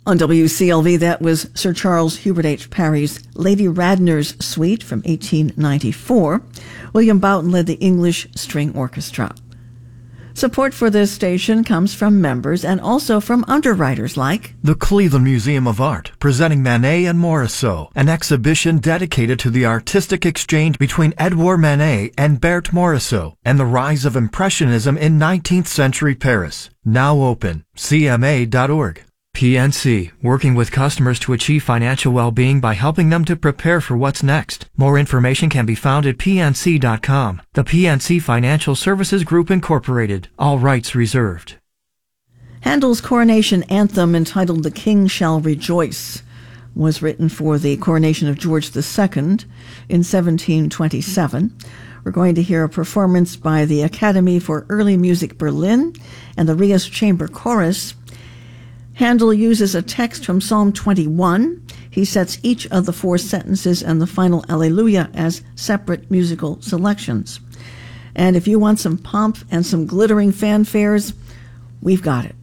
On WCLV, that was Sir Charles Hubert H. Parry's Lady Radnor's Suite from 1894. William Boughton led the English String Orchestra. Support for this station comes from members and also from underwriters like the Cleveland Museum of Art, presenting Manet and Morisot, an exhibition dedicated to the artistic exchange between Edouard Manet and Berthe Morisot, and the rise of Impressionism in 19th century Paris. Now open, cma.org. PNC, working with customers to achieve financial well-being by helping them to prepare for what's next. More information can be found at pnc.com. The PNC Financial Services Group, Incorporated. All rights reserved. Handel's coronation anthem, entitled "The King Shall Rejoice," was written for the coronation of George II in 1727. We're going to hear a performance by the Academy for Early Music Berlin and the Rias Chamber Chorus. Handel uses a text from Psalm 21. He sets each of the 4 sentences and the final Alleluia as separate musical selections. And if you want some pomp and some glittering fanfares, we've got it.